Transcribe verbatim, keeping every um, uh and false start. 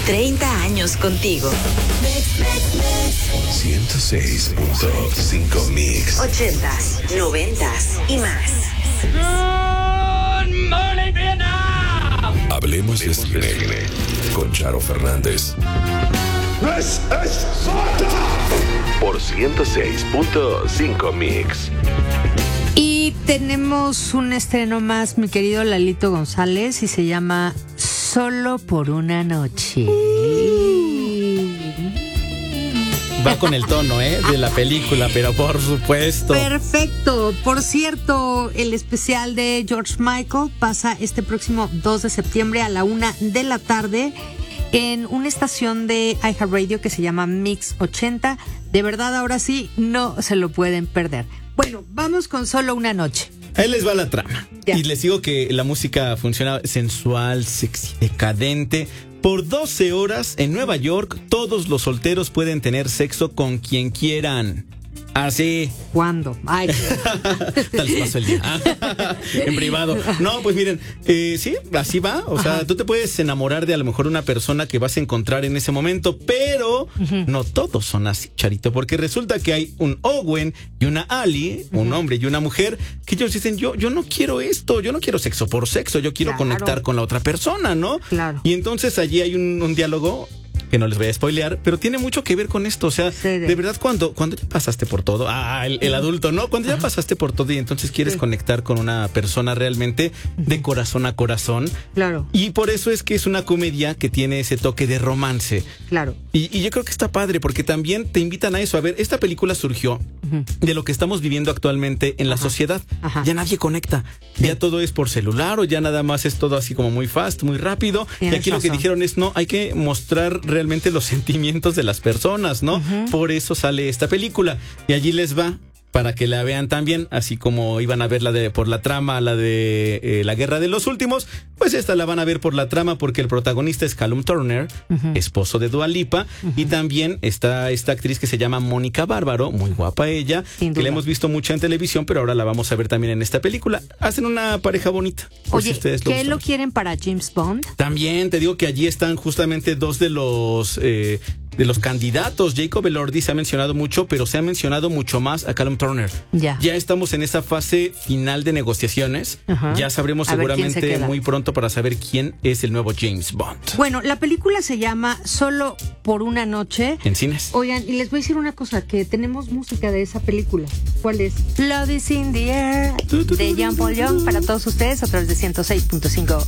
treinta años contigo. ciento seis punto cinco Mix. ochentas, noventas y más. Good morning, Vietnam. Hablemos de cine con Charo Fernández. ¡Es Esparta! Por ciento seis punto cinco Mix. Y tenemos un estreno más, mi querido Lalito González, y se llama Solo por una noche. Va con el tono, ¿eh? De la película, pero por supuesto. Perfecto. Por cierto, el especial de George Michael pasa este próximo dos de septiembre a la una de la tarde en una estación de iHeartRadio que se llama Mix ochenta. De verdad, ahora sí, no se lo pueden perder. Bueno, vamos con Solo una noche. Ahí les va la trama. Ya. Y les digo que la música funciona sensual, sexy, decadente. Por doce horas en Nueva York, todos los solteros pueden tener sexo con quien quieran. Así. ¿Cuándo? Ay. Tal les pasó el día. En privado. No, pues miren, eh, sí, así va. O sea, Ajá. tú te puedes enamorar de a lo mejor una persona que vas a encontrar en ese momento, pero uh-huh. no todos son así, Charito, porque resulta que hay un Owen y una Ali, uh-huh. un hombre y una mujer, que ellos dicen, yo, yo no quiero esto, yo no quiero sexo por sexo, yo quiero Claro. conectar con la otra persona, ¿no? Claro. Y entonces allí hay un, un diálogo que no les voy a spoilear, pero tiene mucho que ver con esto. O sea, Sí, de... de verdad, cuando, cuando ya pasaste por todo, ah, el, el adulto, ¿no? Cuando ya Ajá. pasaste por todo y entonces quieres Sí. conectar con una persona realmente de corazón a corazón. Claro. Y por eso es que es una comedia que tiene ese toque de romance. Claro. Y, y yo creo que está padre porque también te invitan a eso. A ver, esta película surgió uh-huh. de lo que estamos viviendo actualmente en la Ajá. sociedad. Ajá. Ya nadie conecta. Sí. Ya todo es por celular o ya nada más es todo así como muy fast, muy rápido. Tienes y aquí razón. lo que dijeron es, no, hay que mostrar realmente los sentimientos de las personas, ¿no? Uh-huh. Por eso sale esta película. Y allí les va para que la vean también, así como iban a ver la de por la trama, la de eh, La Guerra de los Últimos, pues esta la van a ver por la trama porque el protagonista es Callum Turner, uh-huh. esposo de Dua Lipa, uh-huh. y también está esta actriz que se llama Mónica Bárbaro, muy guapa ella, que la hemos visto mucho en televisión, pero ahora la vamos a ver también en esta película. Hacen una pareja bonita. Oye, si ustedes ¿qué lo, lo quieren para James Bond? También te digo que allí están justamente dos de los eh, de los candidatos. Jacob Elordi se ha mencionado mucho, pero se ha mencionado mucho más a Callum Turner. Ya. Ya estamos en esa fase final de negociaciones. Uh-huh. Ya sabremos a seguramente muy pronto para saber quién es el nuevo James Bond. Bueno, la película se llama Solo por una noche. En cines. Oigan, y les voy a decir una cosa, que tenemos música de esa película. ¿Cuál es? Blood is in the air, de Jean Paul Young, para todos ustedes a través de ciento seis punto cinco